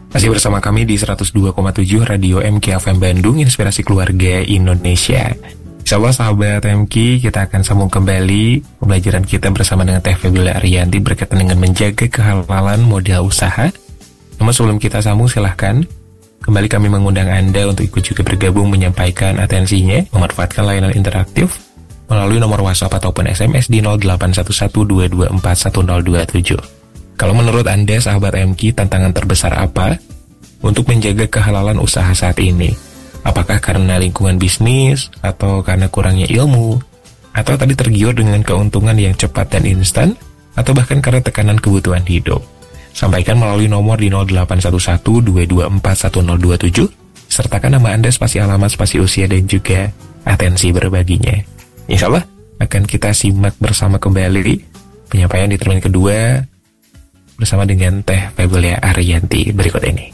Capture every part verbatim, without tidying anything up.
Masih bersama kami di seratus dua koma tujuh Radio M K F M Bandung, Inspirasi Keluarga Indonesia. Insyaallah sahabat M K, kita akan sambung kembali pembelajaran kita bersama dengan Teh Febiola Ariyanti berkaitan dengan menjaga kehalalan modal usaha. Namun sebelum kita sambung, silahkan kembali kami mengundang Anda untuk ikut juga bergabung menyampaikan atensinya, memanfaatkan layanan interaktif melalui nomor WhatsApp ataupun S M S di nol delapan satu satu dua dua empat satu nol dua tujuh. Kalau menurut Anda, sahabat M K, tantangan terbesar apa untuk menjaga kehalalan usaha saat ini? Apakah karena lingkungan bisnis, atau karena kurangnya ilmu, atau tadi tergiur dengan keuntungan yang cepat dan instan, atau bahkan karena tekanan kebutuhan hidup? Sampaikan melalui nomor di nol delapan satu satu dua dua empat satu nol dua tujuh, sertakan nama Anda, spasi alamat, spasi usia, dan juga atensi berbaginya. Insya Allah akan kita simak bersama kembali penyampaian di termin kedua bersama dengan Teh Febiola Ariyanti berikut ini.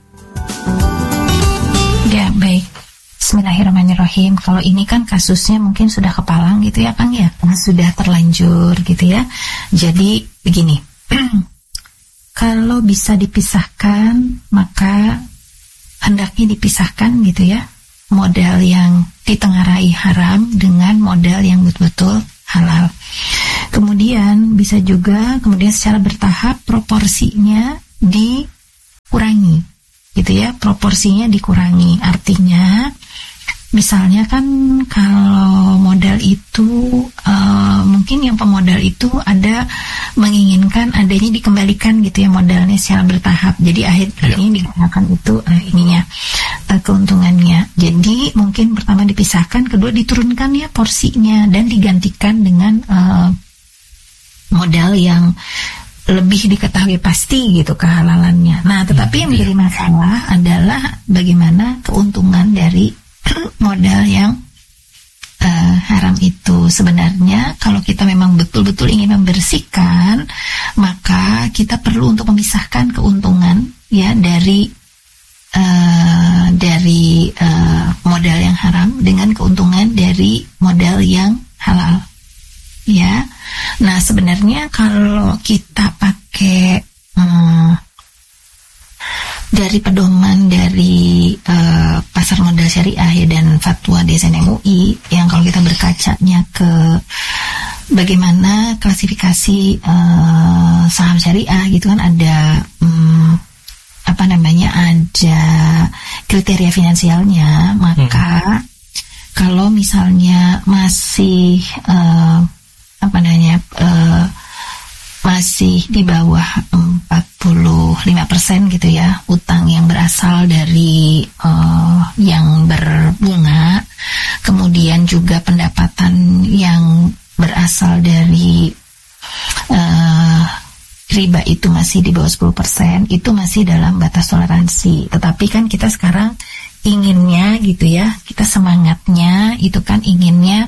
Ya, baik. Bismillahirrahmanirrahim. Kalau ini kan kasusnya mungkin sudah kepalang gitu ya, Kang ya. Sudah terlanjur gitu ya. Jadi begini. Kalau bisa dipisahkan, maka hendaknya dipisahkan gitu ya. Modal yang ditengarai haram dengan modal yang betul-betul halal. Kemudian bisa juga kemudian secara bertahap proporsinya dikurangi gitu ya, proporsinya dikurangi. Artinya misalnya kan kalau modal itu uh, mungkin yang pemodal itu ada menginginkan adanya dikembalikan gitu ya modalnya secara bertahap. Jadi akhirnya ya. digunakan itu uh, ininya uh, keuntungannya. Jadi mungkin pertama dipisahkan, kedua diturunkan ya porsinya dan digantikan dengan uh, modal yang lebih diketahui pasti gitu kehalalannya. Nah, tetapi yang menjadi masalah adalah bagaimana keuntungan dari modal yang uh, haram itu. Sebenarnya kalau kita memang betul-betul ingin membersihkan, maka kita perlu untuk memisahkan keuntungan ya dari uh, dari uh, modal yang haram dengan keuntungan dari modal yang halal. Ya, nah sebenarnya kalau kita pakai hmm, dari pedoman dari uh, pasar modal syariah ya dan fatwa D S N M U I yang kalau kita berkacanya ke bagaimana klasifikasi uh, saham syariah gitu kan ada um, apa namanya ada kriteria finansialnya, maka hmm. kalau misalnya masih uh, apa namanya uh, masih di bawah empat puluh lima persen gitu ya utang yang berasal dari uh, yang berbunga, kemudian juga pendapatan yang berasal dari uh, riba itu masih di bawah sepuluh persen, itu masih dalam batas toleransi. Tetapi kan kita sekarang inginnya gitu ya, kita semangatnya itu kan inginnya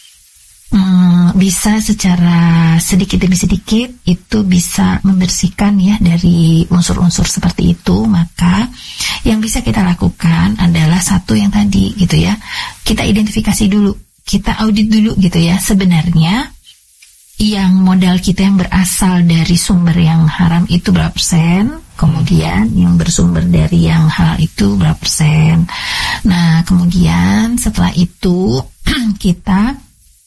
Hmm, bisa secara sedikit demi sedikit itu bisa membersihkan ya dari unsur-unsur seperti itu. Maka yang bisa kita lakukan adalah satu yang tadi gitu ya, kita identifikasi dulu, kita audit dulu gitu ya, sebenarnya yang modal kita yang berasal dari sumber yang haram itu berapa persen, kemudian yang bersumber dari yang halal itu berapa persen. Nah kemudian setelah itu kita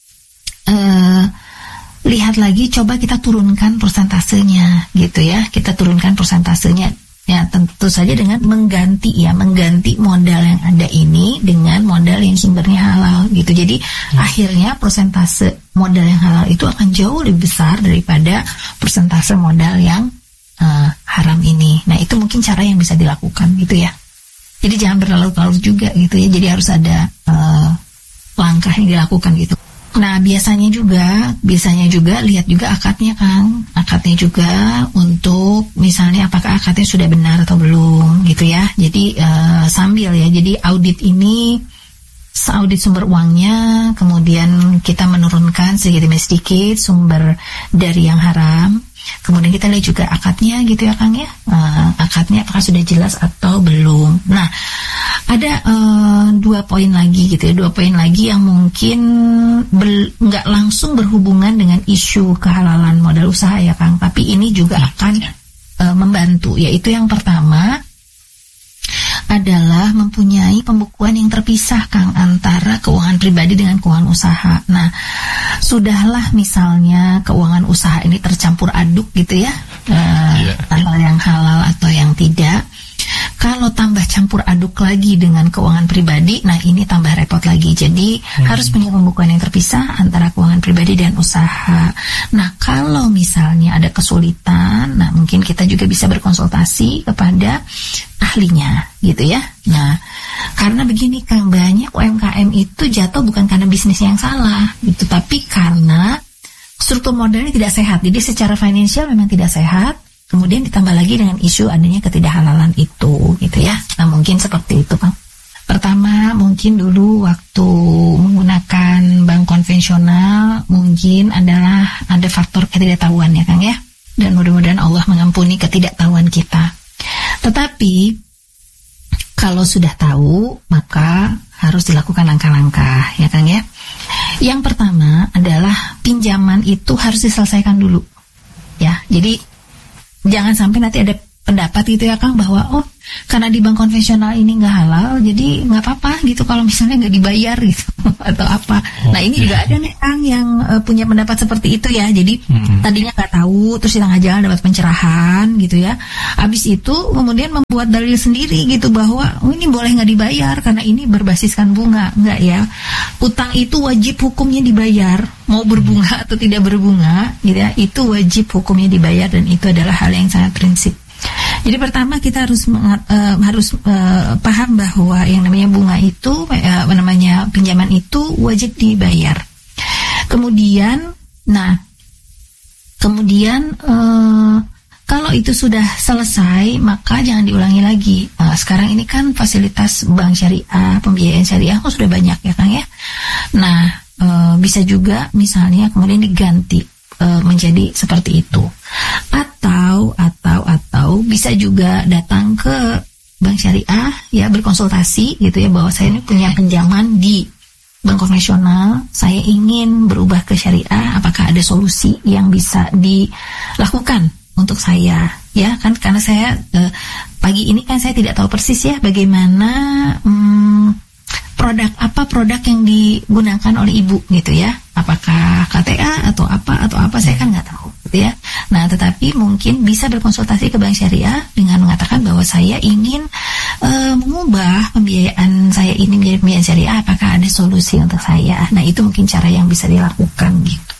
Uh, lihat lagi, coba kita turunkan persentasenya gitu ya, kita turunkan persentasenya ya, tentu saja dengan mengganti ya mengganti modal yang ada ini dengan modal yang sumbernya halal gitu. Jadi hmm. akhirnya persentase modal yang halal itu akan jauh lebih besar daripada persentase modal yang uh, haram ini. Nah itu mungkin cara yang bisa dilakukan gitu ya. Jadi jangan berlarut-larut juga gitu ya, jadi harus ada uh, langkah yang dilakukan gitu. Nah biasanya juga, biasanya juga lihat juga akadnya Kang, akadnya juga untuk misalnya apakah akadnya sudah benar atau belum gitu ya. Jadi uh, sambil ya, jadi audit ini, audit sumber uangnya, kemudian kita menurunkan sedikit demi sedikit sumber dari yang haram. Kemudian kita lihat juga akadnya gitu ya Kang ya, uh, akadnya apakah sudah jelas atau belum. Nah ada uh, dua poin lagi gitu ya, dua poin lagi yang mungkin bel, nggak langsung berhubungan dengan isu kehalalan modal usaha ya Kang, tapi ini juga akan uh, membantu. Yaitu yang pertama adalah mempunyai pembukuan yang terpisah, Kang, antara keuangan pribadi dengan keuangan usaha. Nah, sudahlah misalnya keuangan usaha ini tercampur aduk gitu ya, uh, yeah. hal yang halal atau yang tidak. Kalau tambah campur aduk lagi dengan keuangan pribadi, nah ini tambah repot lagi. Jadi hmm. harus punya pembukuan yang terpisah antara keuangan pribadi dan usaha. Nah, kalau misalnya ada kesulitan, nah mungkin kita juga bisa berkonsultasi kepada ahlinya gitu ya. Nah, karena begini Kang, banyak U M K M itu jatuh bukan karena bisnisnya yang salah gitu, tapi karena struktur modalnya tidak sehat. Jadi secara finansial memang tidak sehat. Kemudian ditambah lagi dengan isu adanya ketidakhalalan itu gitu ya. Nah, mungkin seperti itu Kang. Pertama, mungkin dulu waktu menggunakan bank konvensional mungkin adalah ada faktor ketidaktahuan ya Kang ya. Dan mudah-mudahan Allah mengampuni ketidaktahuan kita. Tetapi kalau sudah tahu, maka harus dilakukan langkah-langkah ya Kang ya. Yang pertama adalah pinjaman itu harus diselesaikan dulu. Ya, jadi jangan sampai nanti ada pendapat gitu ya Kang bahwa oh karena di bank konvensional ini nggak halal jadi nggak apa-apa gitu kalau misalnya nggak dibayar gitu atau apa. Oh, nah ini yeah. juga ada nih Kang yang uh, punya pendapat seperti itu ya. Jadi mm-hmm. tadinya nggak tahu terus di tengah jalan dapat pencerahan gitu ya. Abis itu kemudian membuat dalil sendiri gitu bahwa oh ini boleh nggak dibayar karena ini berbasiskan bunga. Nggak ya. Utang itu wajib hukumnya dibayar, mau berbunga atau tidak berbunga gitu ya. Itu wajib hukumnya dibayar dan itu adalah hal yang sangat prinsip. Jadi pertama kita harus uh, harus uh, paham bahwa yang namanya bunga itu, uh, namanya pinjaman itu wajib dibayar. Kemudian, nah, kemudian uh, kalau itu sudah selesai maka jangan diulangi lagi. Uh, sekarang ini kan fasilitas bank syariah, pembiayaan syariah kan sudah banyak ya Kang ya. Nah, uh, bisa juga misalnya kemudian diganti uh, menjadi seperti itu. Atau atau atau bisa juga datang ke bank syariah ya berkonsultasi gitu ya bahwa saya ini punya pinjaman di bank konvensional, saya ingin berubah ke syariah, apakah ada solusi yang bisa dilakukan untuk saya ya kan karena saya eh, pagi ini kan saya tidak tahu persis ya bagaimana hmm, produk apa produk yang digunakan oleh ibu gitu ya, apakah K T A atau apa atau apa saya kan nggak tahu gitu ya. Nah tetapi mungkin bisa berkonsultasi ke bank syariah dengan mengatakan bahwa saya ingin uh, mengubah pembiayaan saya ini menjadi pembiayaan syariah, apakah ada solusi untuk saya. Nah itu mungkin cara yang bisa dilakukan gitu.